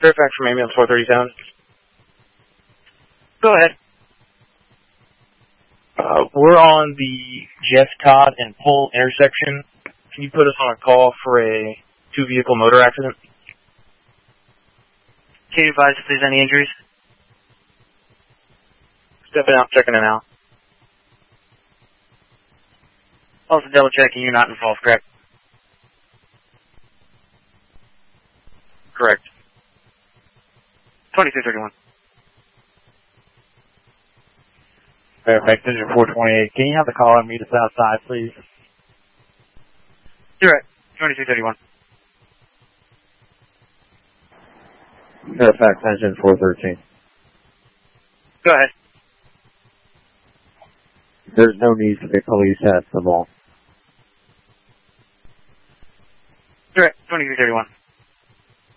Fairfax from ambulance 437. Go ahead. We're on the Jeff Todd and Pole intersection. Can you put us on a call for a two-vehicle motor accident? Can you advise if there's any injuries? Stepping out, checking it out. Also double checking you're not involved, correct? Correct. 2331. Fairfax Engine 428. Can you have the caller meet us outside, please? Direct. 2331. Fairfax Engine 413. Go ahead. There's no need for the police at the mall. Direct. 2331.